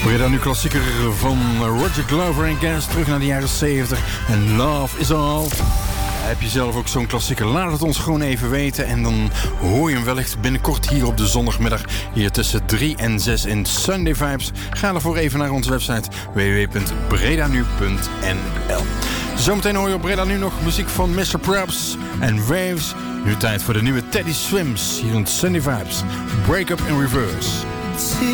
Breda nu klassieker van Roger Glover en Gas, terug naar de jaren 70. En Love is All. Heb je zelf ook zo'n klassieker? Laat het ons gewoon even weten. En dan hoor je hem wellicht binnenkort hier op de zondagmiddag. Hier tussen 3 en 6 in Sunday Vibes. Ga ervoor even naar onze website www.bredanu.nl. Zometeen hoor je op Breda nu nog muziek van Mr. Props en Waves. Nu tijd voor de nieuwe Teddy Swims hier in Sunday Vibes. Break Up in Reverse.